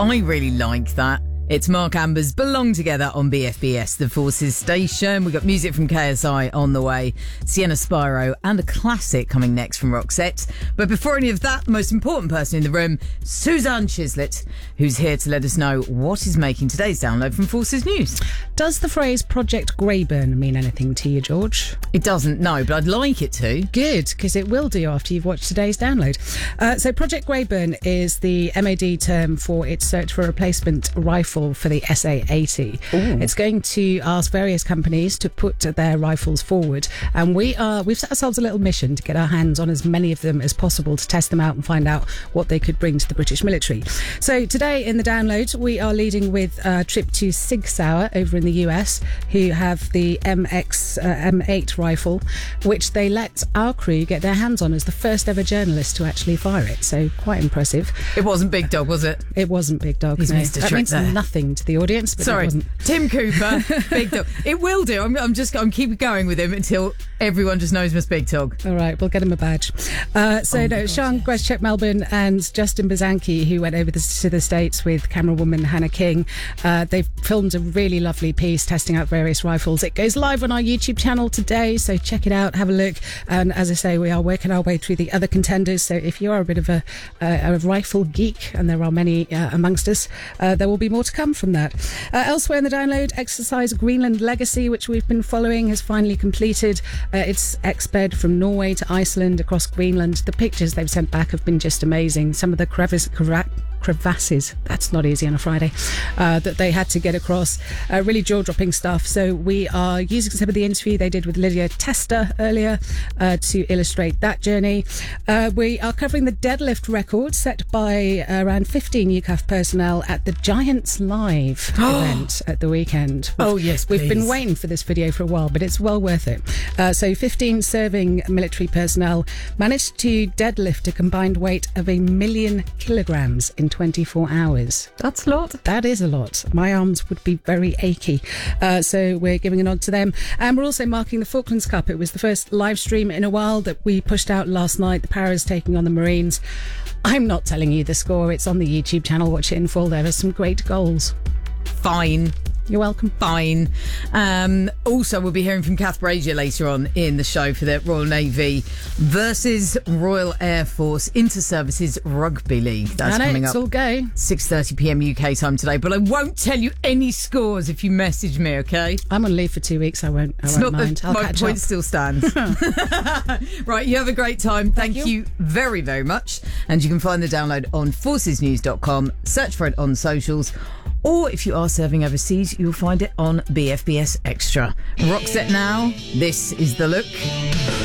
I really like that. It's Mark Amber's Belong Together on BFBS, the Forces station. We've got music from KSI on the way, Sienna Spyro, and a classic coming next from Roxette. But before any of that, the most important person in the room, Suzanne Chislett, who's here to let us know what is making today's download from Forces News. Does the phrase Project Greyburn mean anything to you, George? It doesn't, no, but I'd like it to. Good, because it will do after you've watched today's download. So Project Greyburn is the MOD term for its search for a replacement rifle for the SA-80. It's going to ask various companies to put their rifles forward, and we've set ourselves a little mission to get our hands on as many of them as possible to test them out and find out what they could bring to the British military. So today in the download, we are leading with a trip to Sig Sauer over in the US, who have the M8 rifle, which they let our crew get their hands on as the first ever journalist to actually fire it. So quite impressive. It wasn't Big Dog, was it? It wasn't Big Dog. He's no. missed a That trick means there. nothing to the audience. But Sorry, it wasn't. Tim Cooper, Big Dog. It will do. I'm keeping going with him until everyone just knows him as Big Dog. All right, we'll get him a badge. Sean Greschek Melbourne and Justin Bazanke, who went over to the States with camerawoman Hannah King. They've filmed a really lovely piece testing out various rifles. It goes live on our YouTube channel today, so check it out, have a look. And as I say, we are working our way through the other contenders, so if you are a bit of a rifle geek, and there are many amongst us, there will be more to come from that. Elsewhere in the download, Exercise Greenland Legacy, which we've been following, has finally completed. It's exped from Norway to Iceland, across Greenland. The pictures they've sent back have been just amazing. Some of the crevasses, that's not easy on a Friday, that they had to get across. Really jaw-dropping stuff. So we are using some of the interview they did with Lydia Tester earlier to illustrate that journey. We are covering the deadlift record set by around 15 UCAF personnel at the Giants Live event at the weekend. We've been waiting for this video for a while, but it's well worth it. So 15 serving military personnel managed to deadlift a combined weight of 1 million kilograms in 24 hours. That's a lot. That is a lot. My arms would be very achy. So we're giving a nod to them. And we're also marking the Falklands Cup. It was the first live stream in a while that we pushed out last night. The Paras taking on the Marines. I'm not telling you the score. It's on the YouTube channel. Watch it in full. There are some great goals. Fine. You're welcome. Fine. Also, we'll be hearing from Kath Brazier later on in the show for the Royal Navy versus Royal Air Force Inter-Services Rugby League. That's coming up. It's all go. 6:30pm UK time today, but I won't tell you any scores if you message me, okay? I'm on leave for 2 weeks. I won't mind. I'll my catch point up. still stands. Right, you have a great time. Thank you very, very much. And you can find the download on forcesnews.com. Search for it on socials. Or if you are serving overseas, you'll find it on BFBS Extra. Roxette now. This is The Look.